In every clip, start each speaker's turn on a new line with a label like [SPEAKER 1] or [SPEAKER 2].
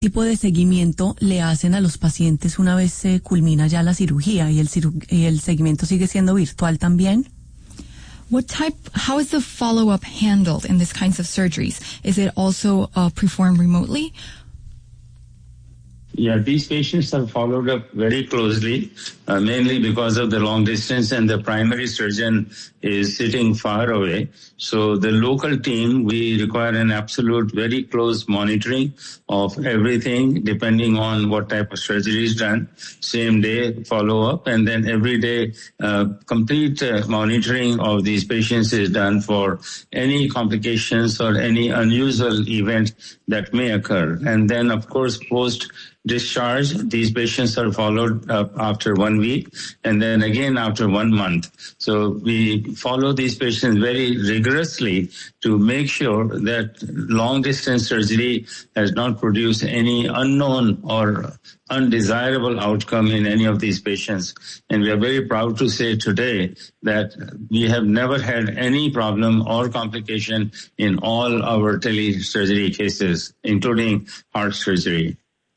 [SPEAKER 1] tipo de seguimiento le hacen a los pacientes una vez se culmina ya la cirugía y el seguimiento sigue siendo virtual también?
[SPEAKER 2] How is the follow-up handled in these kinds of surgeries? Is it also performed remotely?
[SPEAKER 3] Yeah, these patients are followed up very closely, mainly because of the long distance, and the primary surgeon is sitting far away. So the local team, we require an absolute very close monitoring of everything, depending on what type of surgery is done. Same day follow-up, and then every day complete monitoring of these patients is done for any complications or any unusual event that may occur. And then, of course, post-discharge, these patients are followed up after 1 week and then again after 1 month. So we follow these patients very rigorously to make sure that long-distance surgery has not produced any unknown or undesirable outcome in any of these patients. And we are very proud to say today that we have never had any problem or complication in all our telesurgery cases, including heart surgery.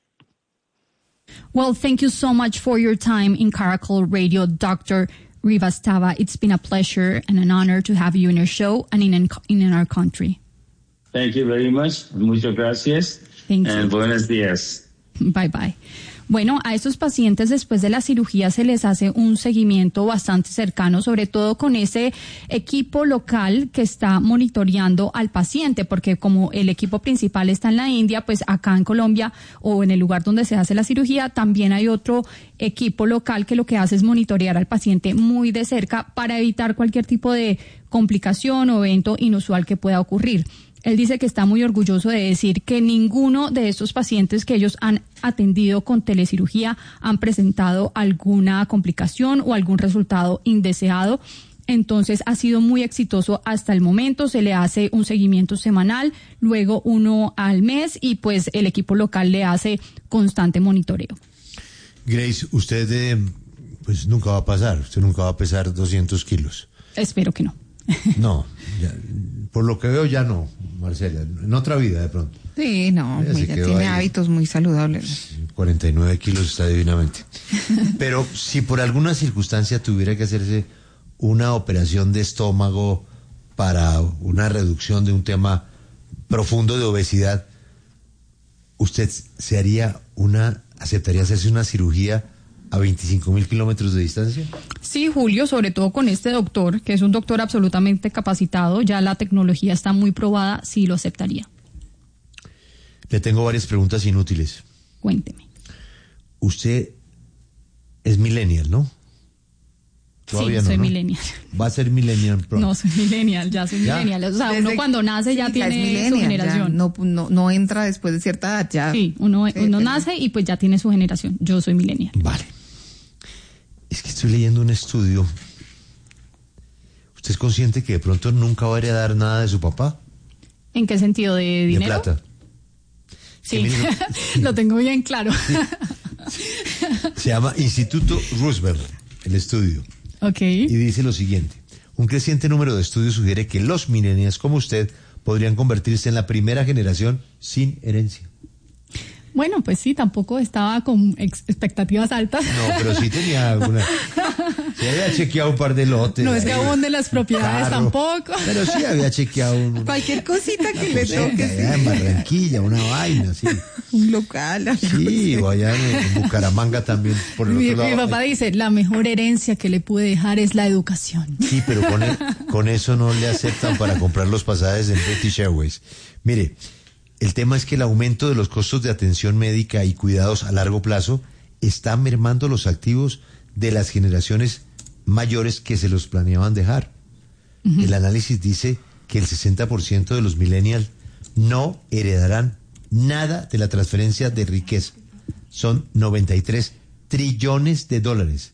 [SPEAKER 4] Well, thank you so much for your time in Caracol Radio, Dr. Rivas-Tava. It's been a pleasure and an honor to have you in our show and in our country.
[SPEAKER 3] Thank you very much. Muchas gracias.
[SPEAKER 4] Thank you.
[SPEAKER 3] And buenos días.
[SPEAKER 4] Bye bye. Bueno, a estos pacientes después de la cirugía se les hace un seguimiento bastante cercano, sobre todo con ese equipo local que está monitoreando al paciente, porque como el equipo principal está en la India, pues acá en Colombia o en el lugar donde se hace la cirugía también hay otro equipo local que lo que hace es monitorear al paciente muy de cerca para evitar cualquier tipo de complicación o evento inusual que pueda ocurrir. Él dice que está muy orgulloso de decir que ninguno de estos pacientes que ellos han atendido con telecirugía han presentado alguna complicación o algún resultado indeseado. Entonces ha sido muy exitoso hasta el momento. Se le hace un seguimiento semanal, luego uno al mes y pues el equipo local le hace constante monitoreo.
[SPEAKER 5] Grace, usted pues nunca va a pasar, usted nunca va a pesar 200 kilos.
[SPEAKER 4] Espero que no.
[SPEAKER 5] No, ya, por lo que veo ya no, Marcela, en otra vida de pronto.
[SPEAKER 6] Sí, no, ella tiene hábitos muy saludables.
[SPEAKER 5] 49 kilos está divinamente. Pero si por alguna circunstancia tuviera que hacerse una operación de estómago para una reducción de un tema profundo de obesidad, ¿usted aceptaría hacerse una cirugía a 25.000 kilómetros de distancia?
[SPEAKER 4] Sí, Julio, sobre todo con este doctor, que es un doctor absolutamente capacitado, ya la tecnología está muy probada, sí lo aceptaría.
[SPEAKER 5] Le tengo varias preguntas inútiles.
[SPEAKER 4] Cuénteme.
[SPEAKER 5] Usted es millennial, ¿no?
[SPEAKER 4] Todavía sí, soy millennial.
[SPEAKER 5] ¿Va a ser millennial pronto?
[SPEAKER 4] No, soy millennial, ya soy millennial. O sea, uno cuando nace ya tiene su generación.
[SPEAKER 6] No entra después de cierta edad ya.
[SPEAKER 4] Sí, uno nace y pues ya tiene su generación. Yo soy millennial.
[SPEAKER 5] Vale. Es que estoy leyendo un estudio. ¿Usted es consciente que de pronto nunca va a heredar nada de su papá?
[SPEAKER 4] ¿En qué sentido? ¿De dinero?
[SPEAKER 5] De plata.
[SPEAKER 4] Sí, lo tengo bien claro.
[SPEAKER 5] Sí. Se llama Instituto Roosevelt, el estudio.
[SPEAKER 4] Okay.
[SPEAKER 5] Y dice lo siguiente: un creciente número de estudios sugiere que los millennials como usted podrían convertirse en la primera generación sin herencia.
[SPEAKER 4] Bueno, pues sí, tampoco estaba con expectativas altas.
[SPEAKER 5] No, pero sí tenía alguna. Se había chequeado un par de lotes.
[SPEAKER 4] No es que aún de las propiedades tampoco.
[SPEAKER 5] Pero sí había chequeado
[SPEAKER 6] cualquier cosita que le toque.
[SPEAKER 5] Sí. En Barranquilla, una vaina, sí.
[SPEAKER 6] Un local.
[SPEAKER 5] Sí, o allá en Bucaramanga también. Por el otro lado.
[SPEAKER 4] Mi papá dice, la mejor herencia que le pude dejar es la educación.
[SPEAKER 5] Sí, pero con eso no le aceptan para comprar los pasajes en British Airways. Mire, el tema es que el aumento de los costos de atención médica y cuidados a largo plazo está mermando los activos de las generaciones mayores que se los planeaban dejar. Uh-huh. El análisis dice que el 60% de los millennials no heredarán nada de la transferencia de riqueza. Son 93 trillones de dólares.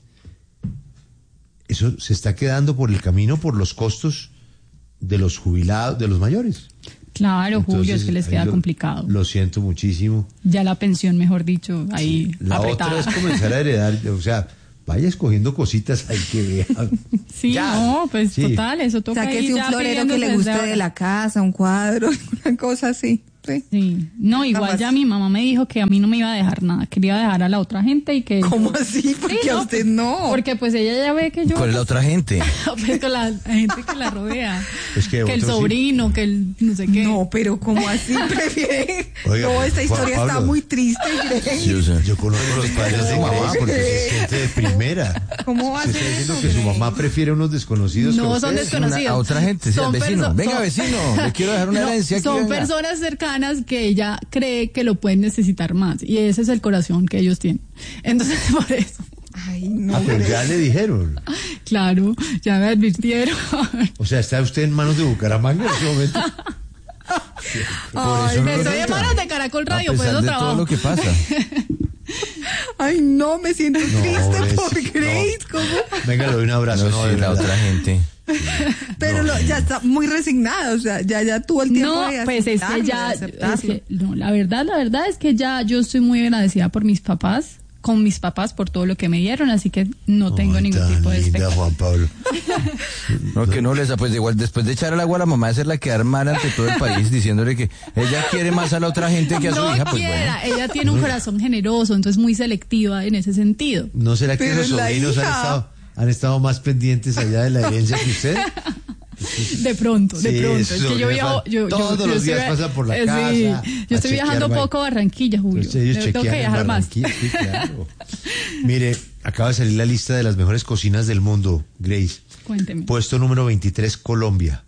[SPEAKER 5] Eso se está quedando por el camino por los costos de los jubilados, de los mayores.
[SPEAKER 4] Claro, entonces, Julio, es que les queda complicado.
[SPEAKER 5] Lo siento muchísimo.
[SPEAKER 4] Ya la pensión, mejor dicho, ahí
[SPEAKER 5] sí, la
[SPEAKER 4] apretada.
[SPEAKER 5] otra es comenzar a heredar, o sea, vaya escogiendo cositas ahí que vea.
[SPEAKER 4] Sí, ya, no, pues sí. Total, eso toca.
[SPEAKER 6] O sea, que si un florero que le guste de la casa, un cuadro, una cosa así.
[SPEAKER 4] Sí. No, igual ya mi mamá me dijo que a mí no me iba a dejar nada, que le iba a dejar a la otra gente y que...
[SPEAKER 6] ¿Cómo así? Porque a usted no.
[SPEAKER 4] Porque pues ella ya ve que yo...
[SPEAKER 7] ¿Cuál es la otra gente?
[SPEAKER 4] Pues con la gente que la rodea.
[SPEAKER 5] Es que
[SPEAKER 4] el sobrino,
[SPEAKER 5] sí.
[SPEAKER 4] que el no sé qué.
[SPEAKER 6] No, pero ¿cómo así prefiere?
[SPEAKER 5] Oiga,
[SPEAKER 6] no, esta
[SPEAKER 5] Juan
[SPEAKER 6] historia está
[SPEAKER 5] Pablo.
[SPEAKER 6] muy triste, Grace.
[SPEAKER 7] Sí, o sea,
[SPEAKER 5] Yo conozco a los padres de mamá porque se siente de primera.
[SPEAKER 6] ¿Cómo va a
[SPEAKER 5] Se
[SPEAKER 6] ser
[SPEAKER 5] está diciendo
[SPEAKER 6] eso,
[SPEAKER 5] que su
[SPEAKER 6] Grace?
[SPEAKER 5] mamá prefiere a unos desconocidos.
[SPEAKER 4] No,
[SPEAKER 5] que
[SPEAKER 4] son
[SPEAKER 5] ustedes.
[SPEAKER 4] desconocidos.
[SPEAKER 7] a otra gente, sí, al
[SPEAKER 4] Son
[SPEAKER 7] vecino. Venga,
[SPEAKER 4] son-
[SPEAKER 7] vecino, le quiero dejar una
[SPEAKER 4] No,
[SPEAKER 7] herencia aquí.
[SPEAKER 4] son
[SPEAKER 7] venga.
[SPEAKER 4] personas cercanas que ella cree que lo pueden necesitar más. Y ese es el corazón que ellos tienen. Entonces, por eso,
[SPEAKER 6] Ay, no,
[SPEAKER 5] Ah, pero
[SPEAKER 6] Grace.
[SPEAKER 5] ya le dijeron.
[SPEAKER 4] claro, ya me advirtieron.
[SPEAKER 5] O sea, ¿está usted en manos de Bucaramanga en este momento?
[SPEAKER 7] Por eso
[SPEAKER 4] Me
[SPEAKER 7] no
[SPEAKER 4] estoy
[SPEAKER 7] lo
[SPEAKER 4] en manos de Caracol
[SPEAKER 7] A
[SPEAKER 4] Radio, por
[SPEAKER 7] pesar
[SPEAKER 4] eso
[SPEAKER 7] de
[SPEAKER 4] trabajo.
[SPEAKER 7] todo lo que pasa.
[SPEAKER 6] Ay, no, me siento triste
[SPEAKER 5] Grace,
[SPEAKER 6] por
[SPEAKER 5] no.
[SPEAKER 6] Grace. ¿Cómo?
[SPEAKER 5] Venga, le doy un abrazo.
[SPEAKER 7] No,
[SPEAKER 5] de
[SPEAKER 7] sí, la
[SPEAKER 5] verdad.
[SPEAKER 7] otra gente.
[SPEAKER 6] Pero ya está muy resignada, o sea, ya tuvo el tiempo
[SPEAKER 4] No,
[SPEAKER 6] de
[SPEAKER 4] pues es que
[SPEAKER 6] aceptarlo,
[SPEAKER 4] ya,
[SPEAKER 6] de aceptarlo.
[SPEAKER 4] no, la verdad es que ya yo estoy muy agradecida por mis papás, con mis papás por todo lo que me dieron, así que no tengo
[SPEAKER 5] Ay,
[SPEAKER 4] ningún
[SPEAKER 5] tan
[SPEAKER 4] tipo de
[SPEAKER 5] linda,
[SPEAKER 4] expectativa.
[SPEAKER 5] Juan Pablo.
[SPEAKER 7] No, que no les pues igual después de echar al agua a la mamá, hacerla quedar mal ante todo el país, diciéndole que ella quiere más a la otra gente que a su
[SPEAKER 4] No
[SPEAKER 7] hija, pues
[SPEAKER 4] quiera,
[SPEAKER 7] bueno.
[SPEAKER 4] ella tiene un corazón generoso, entonces muy selectiva en ese sentido.
[SPEAKER 5] ¿No será que
[SPEAKER 6] Pero
[SPEAKER 5] los
[SPEAKER 6] la
[SPEAKER 5] sobrinos
[SPEAKER 6] hija.
[SPEAKER 5] han estado más pendientes allá de la herencia que usted?
[SPEAKER 4] De pronto,
[SPEAKER 5] Sí,
[SPEAKER 4] es
[SPEAKER 5] eso,
[SPEAKER 4] que yo viajo,
[SPEAKER 5] todos los días
[SPEAKER 4] estoy-
[SPEAKER 5] pasan por la
[SPEAKER 4] sí,
[SPEAKER 5] casa
[SPEAKER 4] yo
[SPEAKER 5] a
[SPEAKER 4] estoy
[SPEAKER 5] chequear
[SPEAKER 4] viajando
[SPEAKER 5] vaina.
[SPEAKER 4] poco a Barranquilla, Julio.
[SPEAKER 5] Entonces ellos
[SPEAKER 4] Tengo que
[SPEAKER 5] chequean en
[SPEAKER 4] viajar más.
[SPEAKER 5] Barranquilla, sí, claro. Mire, acaba de salir la lista de las mejores cocinas del mundo, Grace.
[SPEAKER 4] Cuénteme.
[SPEAKER 5] Puesto número 23, Colombia.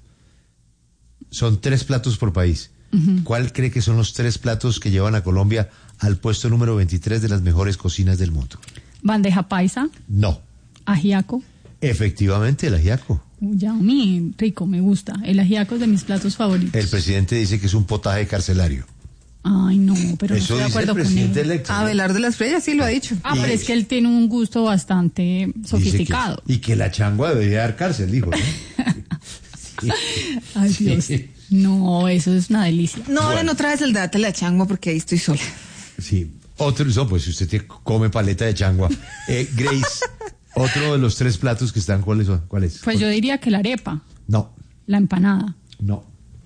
[SPEAKER 5] Son 3 platos por país. ¿Cuál cree que son los 3 platos que llevan a Colombia al puesto número 23 de las mejores cocinas del mundo?
[SPEAKER 4] Bandeja paisa,
[SPEAKER 5] No,
[SPEAKER 4] ajiaco.
[SPEAKER 5] efectivamente el ajiaco.
[SPEAKER 4] Ya, a mí, rico, me gusta. El ajiaco es de mis platos favoritos.
[SPEAKER 5] El presidente dice que es un potaje carcelario.
[SPEAKER 4] Ay, no, pero
[SPEAKER 5] Eso
[SPEAKER 4] no estoy de
[SPEAKER 5] dice el
[SPEAKER 4] acuerdo con
[SPEAKER 5] presidente
[SPEAKER 4] él.
[SPEAKER 5] electo. ¿no?
[SPEAKER 6] Abelardo de las Freyas sí lo ha dicho.
[SPEAKER 4] Ah, pero es que él tiene un gusto bastante
[SPEAKER 5] Dice
[SPEAKER 4] sofisticado.
[SPEAKER 5] y que la changua debería dar cárcel, dijo, ¿no? Sí.
[SPEAKER 4] Ay, Dios. No, eso es una delicia.
[SPEAKER 6] No, ahora no traes el date de la changua porque ahí estoy sola.
[SPEAKER 5] Sí. Otro, no, pues si usted come paleta de changua. Grace, otro de los 3 platos que están, ¿cuál es?
[SPEAKER 4] Pues yo diría que la arepa,
[SPEAKER 5] No,
[SPEAKER 4] la empanada.
[SPEAKER 5] no,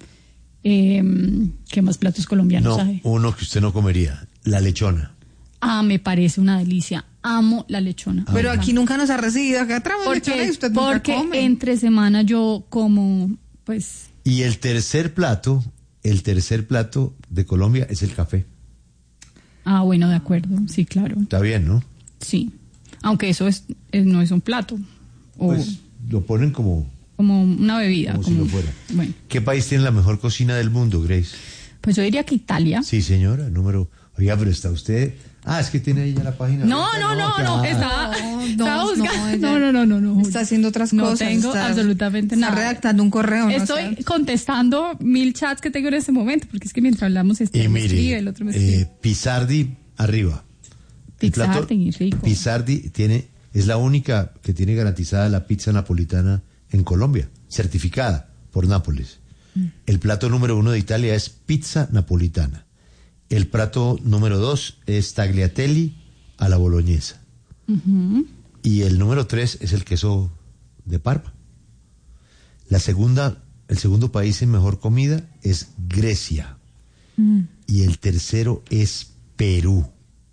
[SPEAKER 4] ¿Qué más platos colombianos
[SPEAKER 5] no,
[SPEAKER 4] hay?
[SPEAKER 5] uno que usted no comería, la lechona.
[SPEAKER 4] Ah, me parece una delicia. Amo la lechona.
[SPEAKER 6] Pero aquí nunca nos ha recibido, acá traemos lechona y
[SPEAKER 4] Porque,
[SPEAKER 6] usted nunca
[SPEAKER 4] porque
[SPEAKER 6] come.
[SPEAKER 4] entre semana yo como, pues,
[SPEAKER 5] Y el tercer plato de Colombia es el café.
[SPEAKER 4] bueno, de acuerdo, sí, claro,
[SPEAKER 5] Está bien, ¿no?
[SPEAKER 4] sí. Aunque eso no es un plato, o
[SPEAKER 5] Pues lo ponen como
[SPEAKER 4] una bebida.
[SPEAKER 5] si lo fuera.
[SPEAKER 4] Bueno,
[SPEAKER 5] ¿Qué país tiene la mejor cocina del mundo, Grace?
[SPEAKER 4] pues yo diría que Italia.
[SPEAKER 5] Sí, señora, Oiga, pero está usted... Ah, es que tiene ahí ya la página.
[SPEAKER 4] No,
[SPEAKER 5] abierta.
[SPEAKER 4] estaba buscando.
[SPEAKER 6] ella
[SPEAKER 4] No.
[SPEAKER 6] Está haciendo otras
[SPEAKER 4] No
[SPEAKER 6] cosas.
[SPEAKER 4] tengo
[SPEAKER 6] está-
[SPEAKER 4] absolutamente
[SPEAKER 6] está
[SPEAKER 4] nada.
[SPEAKER 6] redactando un correo.
[SPEAKER 4] Estoy contestando 1000 chats que tengo en este momento, porque es que mientras hablamos
[SPEAKER 5] Y
[SPEAKER 4] me escribe,
[SPEAKER 5] mire,
[SPEAKER 4] el otro me escribe.
[SPEAKER 5] Pizzardi arriba. El plato
[SPEAKER 4] Pizzardi, rico.
[SPEAKER 5] Pizzardi es la única que tiene garantizada la pizza napolitana en Colombia, certificada por Nápoles. El plato número 1 de Italia es pizza napolitana. El plato número 2 es tagliatelle a la boloñesa. Y el número 3 es el queso de Parma. El segundo país en mejor comida es Grecia. Y el tercero es Perú.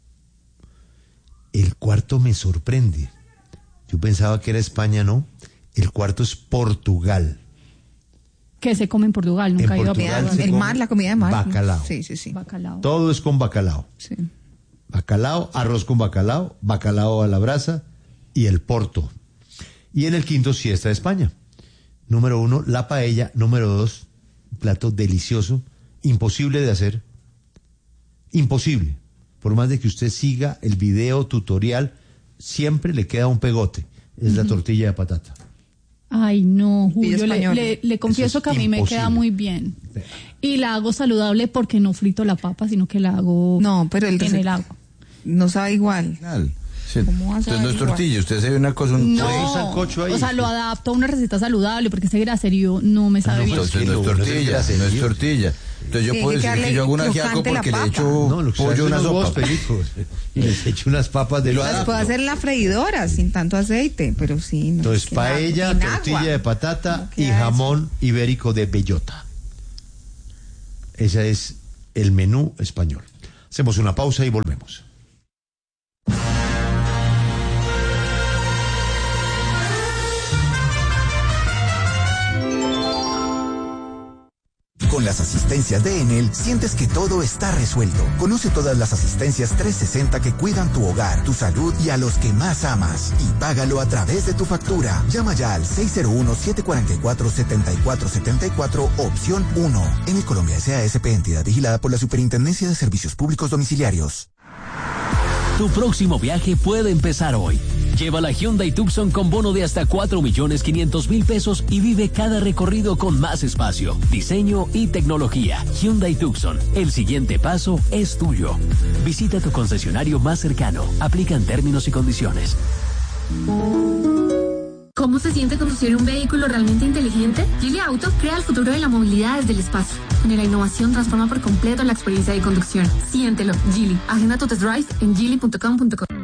[SPEAKER 5] El cuarto me sorprende. Yo pensaba que era España, ¿no? El cuarto es Portugal.
[SPEAKER 4] Que se come en Portugal, nunca he ido a
[SPEAKER 5] Portugal
[SPEAKER 4] Portugal.
[SPEAKER 5] se
[SPEAKER 6] el
[SPEAKER 5] come
[SPEAKER 6] mar, la comida de mar.
[SPEAKER 5] bacalao.
[SPEAKER 6] Sí.
[SPEAKER 4] Bacalao.
[SPEAKER 5] Todo es con bacalao.
[SPEAKER 6] Sí.
[SPEAKER 5] Bacalao, arroz con bacalao, bacalao a la brasa y el porto. Y en el quinto sí está España. Número 1, la paella. Número 2, un plato delicioso, imposible de hacer. Imposible. Por más de que usted siga el video tutorial, siempre le queda un pegote. Es la tortilla de patata.
[SPEAKER 4] Ay, no, Julio,
[SPEAKER 6] española.
[SPEAKER 4] le confieso
[SPEAKER 5] Eso es
[SPEAKER 4] que a mí me
[SPEAKER 5] imposible.
[SPEAKER 4] queda muy bien. Y la hago saludable porque no frito la papa, sino que la hago
[SPEAKER 6] No, pero
[SPEAKER 4] en el agua.
[SPEAKER 6] no sabe igual.
[SPEAKER 7] Sí.
[SPEAKER 6] ¿Cómo vas a
[SPEAKER 7] Entonces no es
[SPEAKER 6] averiguar?
[SPEAKER 7] tortilla, usted se ve una cosa, un
[SPEAKER 5] Pues un
[SPEAKER 4] No,
[SPEAKER 5] sancocho ahí.
[SPEAKER 4] o sea, lo adapto a una receta saludable porque ese graserío no me sabe
[SPEAKER 5] no,
[SPEAKER 4] bien.
[SPEAKER 5] pero
[SPEAKER 7] Entonces no es
[SPEAKER 5] No es
[SPEAKER 7] tortilla,
[SPEAKER 5] graserío.
[SPEAKER 7] no es tortilla. Entonces yo
[SPEAKER 6] Tiene
[SPEAKER 7] puedo
[SPEAKER 6] que
[SPEAKER 7] decir que
[SPEAKER 6] darle
[SPEAKER 7] yo hago un
[SPEAKER 6] crocante
[SPEAKER 7] ajiaco
[SPEAKER 6] la
[SPEAKER 7] porque le
[SPEAKER 6] papa.
[SPEAKER 7] echo
[SPEAKER 5] No, lo que se hace
[SPEAKER 7] pollo a una
[SPEAKER 5] son huevos
[SPEAKER 7] sopa.
[SPEAKER 5] pericos y les echo unas papas de
[SPEAKER 6] Las puedo hacer en la freidora sin tanto aceite, pero sí. No,
[SPEAKER 5] Entonces,
[SPEAKER 6] es que
[SPEAKER 5] paella,
[SPEAKER 6] en
[SPEAKER 5] tortilla
[SPEAKER 6] agua.
[SPEAKER 5] de patata
[SPEAKER 6] ¿Cómo
[SPEAKER 5] y
[SPEAKER 6] queda
[SPEAKER 5] jamón ibérico de bellota. Esa es el menú español. Hacemos una pausa y volvemos.
[SPEAKER 8] Con las asistencias de Enel, sientes que todo está resuelto. Conoce todas las asistencias 360 que cuidan tu hogar, tu salud y a los que más amas. Y págalo a través de tu factura. Llama ya al 601-744-7474, opción 1. Enel Colombia S.A.S.P. entidad vigilada por la Superintendencia de Servicios Públicos Domiciliarios.
[SPEAKER 9] Tu próximo viaje puede empezar hoy. Lleva la Hyundai Tucson con bono de hasta 4.500.000 pesos y vive cada recorrido con más espacio, diseño y tecnología. Hyundai Tucson, el siguiente paso es tuyo. Visita tu concesionario más cercano. Aplican términos y condiciones.
[SPEAKER 10] ¿Cómo se siente conducir un vehículo realmente inteligente? Geely Auto crea el futuro de la movilidad desde el espacio, donde la innovación transforma por completo la experiencia de conducción. Siéntelo, Geely. Agenda tu test drive en geely.com.co.